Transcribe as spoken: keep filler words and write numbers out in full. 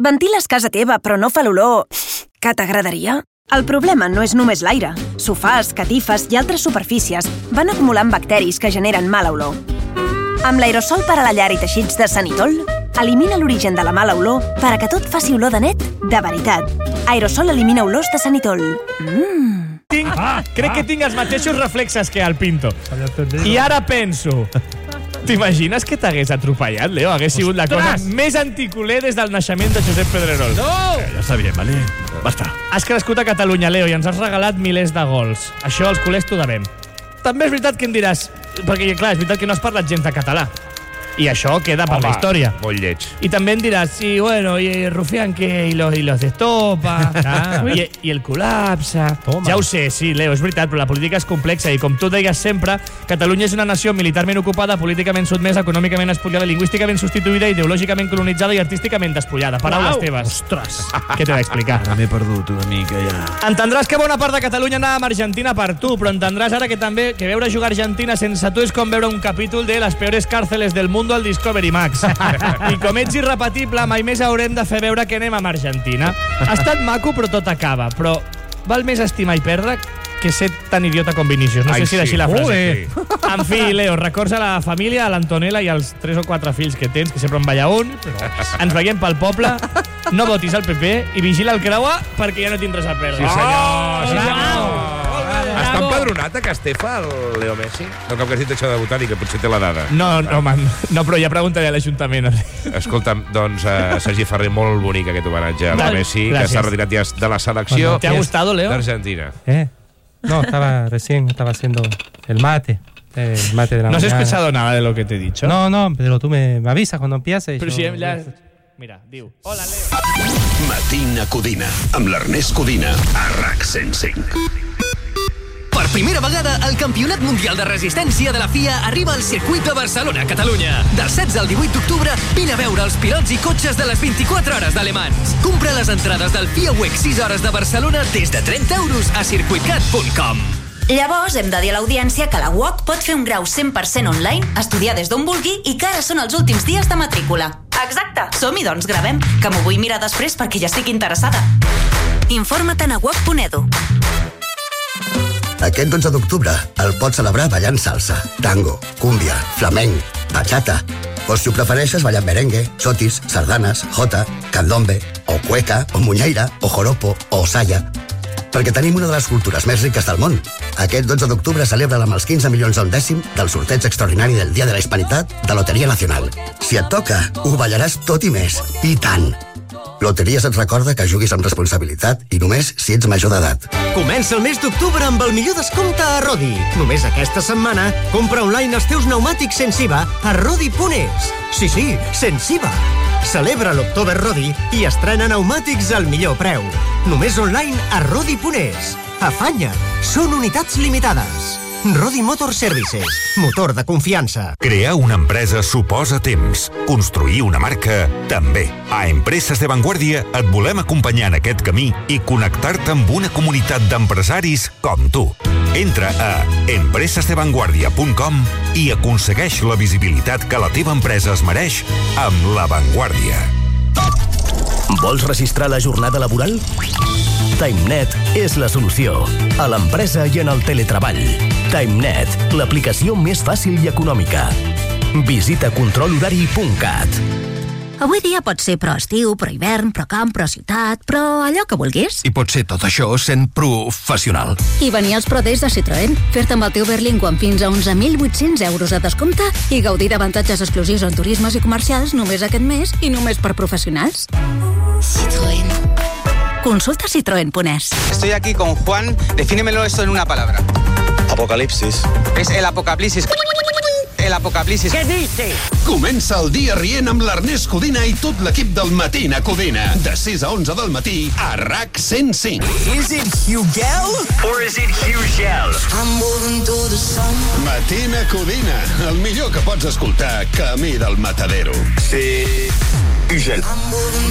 Ventiles casa teva, però no fa l'olor que t'agradaria? El problema no és només l'aire. Sofàs, catifes i altres superfícies van acumulant bacteris que generen mala olor. Amb l'aerosol per a la llar i teixits de Sanitol, elimina l'origen de la mala olor per a que tot faci olor de net de veritat. Aerosol elimina olors de Sanitol. Mmm. Tinc, ah, crec ah. que tinc els mateixos reflexes que el Pinto. I ara penso... T'imagines que t'hagués atropellat, Leo? Hagués sigut la cosa més anticuler des del naixement de Josep Pedrerol. No! Eh, ja està bien, vale? Basta. Has crescut a Catalunya, Leo, i ens has regalat milers de gols. Això els culers t'ho devem. També és veritat que em diràs... Perquè, clar, és veritat que no has parlat gens de català. I això queda per Home, la història. Molt lleig. I també em diràs, sí, bueno, y Rufián que y los, y los destopa, ah. y, y el col·lapse... Toma. Ja ho sé, sí, Leo, és veritat, però la política és complexa i, com tu deies sempre, Catalunya és una nació militarment ocupada, políticament sotmesa, econòmicament espoliada, lingüísticament substituïda, ideològicament colonitzada i artísticament despullada. Paraules teves. Ostres! Què t'he d'explicar? Ara m'he perdut una mica, ja. Entendràs que bona part de Catalunya anava amb Argentina per tu, però entendràs ara que també que veure jugar Argentina sense tu és com veure un capítol de Les peores cárceles del mundo al Discovery Max. I com ets irrepetible, mai més haurem de fer veure que anem amb Argentina. Ha estat maco, però tot acaba. Però val més estimar i perdre que ser tan idiota com Vinícius. No Ai, sé si era així la frase. Sí. En fi, Leo, records a la família, a l'Antonella i als tres o quatre fills que tens, que sempre en balla un. Ens veiem pel poble, no votis al P P i vigila el creuar perquè ja no tindràs a perdre. Sí, senyor. Sí, senyor. Està empadronat a Castefa, el Leo Messi? No, com que hagi deixat de votar i que potser té la dada. No, no, man, no, però ja preguntaré a l'Ajuntament. Escolta'm, doncs, uh, Sergi Ferrer, molt bonic aquest homenatge a Leo Messi, Gràcies. que s'ha retirat ja de la selecció. ¿Te ha gustado, Leo? D'Argentina. ¿Eh? No, estaba recién, estaba haciendo el mate. El mate de la ¿No has mañana. escuchado nada de lo que te he dicho? No, no, pero tú me, me avisas cuando empieces. Pero yo... si ya... Mira, diu... Hola, Leo. Matina Codina, amb l'Ernest Codina, a RAC cent cinc. Per primera vegada, el Campionat Mundial de Resistència de la F I A arriba al circuit de Barcelona, Catalunya. Del setze al divuit d'octubre, vine a veure els pilots i cotxes de les vint-i-quatre hores d'Alemans. Compra les entrades del F I A Week sis hores de Barcelona des de trenta euros a circuitcat punt com. Llavors, hem de dir a l'audiència que la U O C pot fer un grau cent per cent online, estudiar des d'on vulgui i que ara són els últims dies de matrícula. Exacte. Som-hi, doncs, gravem, que m'ho vull mirar després perquè ja estic interessada. Informa't a u o c punt e d u. Aquest dotze d'octubre el pots celebrar ballant salsa, tango, cúmbia, flamenc, bachata, o si ho prefereixes ballant merengue, sotis, sardanes, jota, candombe, o cueca, o muñeira, o joropo, o saya. Perquè tenim una de les cultures més riques del món. Aquest dotze d'octubre celebra-la amb els quinze milions a un dècim del sorteig extraordinari del Dia de la Hispanitat de Loteria Nacional. Si et toca, ho ballaràs tot i més. I tant! Loteries et recorda que juguis amb responsabilitat i només si ets major d'edat. Comença el mes d'octubre amb el millor descompte a Rodi. Només aquesta setmana, compra online els teus pneumàtics sense I V A a Rodi punt es. Sí, sí, sense I V A. Celebra l'October Rodi i estrena pneumàtics al millor preu. Només online a Rodi punt es. Afanya't, són unitats limitades. Rodi Motor Services, motor de confiança. Crear una empresa suposa temps. Construir una marca, també. A Empreses de Vanguardia et volem acompanyar en aquest camí i connectar-te amb una comunitat d'empresaris com tu. Entra a empreses de vanguardia punt com i aconsegueix la visibilitat que la teva empresa es mereix amb La Vanguardia. Vols registrar la jornada laboral? TimeNet és la solució. A l'empresa i en el teletreball. TimeNet, l'aplicació més fàcil i econòmica. Visita control horari punt cat. Avui dia pot ser pro estiu, pro hivern, pro camp, pro ciutat, però allò que vulguis. I pot ser tot això sent professional. I venir als Pro Days de Citroën, fer-te amb el teu Berlingo amb fins a onze mil vuit-cents euros de descompte i gaudir d'avantatges exclusius en turismes i comercials només aquest mes i només per professionals. Citroën. Consulta citroen punt es. Estoy aquí con Juan. Defínemelo esto en una palabra. Apocalipsis. Es el apocalipsis. El apocalipsis. Què dices? Comença el dia rient amb l'Ernest Codina i tot l'equip del Matina Codina. De sis a onze del matí a RAC cent cinc. Is it Hugel? Or is it Hugel? I'm moving to the sun. Matina Codina, el millor que pots escoltar camí del matadero. Sí, Hugel.